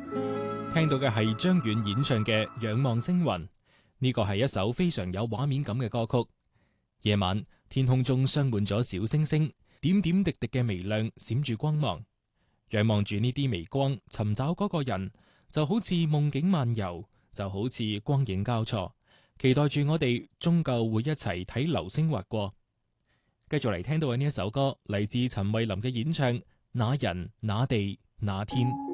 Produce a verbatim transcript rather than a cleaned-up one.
聽到嘅係張遠演唱嘅《仰望星雲》，呢個係一首非常有畫面感嘅歌曲。夜晚天空中鑲滿咗小星星，點點滴滴嘅微亮閃住光芒。仰望住呢啲微光，尋找嗰個人，就好似夢境漫遊，就好似光影交錯，期待住我哋終究會一齊睇流星劃過。繼續嚟聽到嘅呢一首歌，嚟自陳慧琳嘅演唱《那人那地那天》。